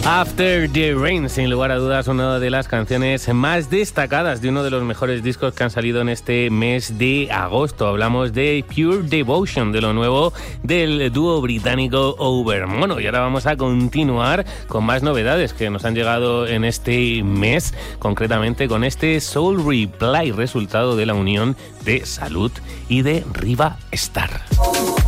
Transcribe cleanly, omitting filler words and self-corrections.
After the Rain, sin lugar a dudas, una de las canciones más destacadas de uno de los mejores discos que han salido en este mes de agosto. Hablamos de Pure Devotion, de lo nuevo del dúo británico Overmono. Y ahora vamos a continuar con más novedades que nos han llegado en este mes, concretamente con este Soul Reply, resultado de la unión de Salud y de Riva Star.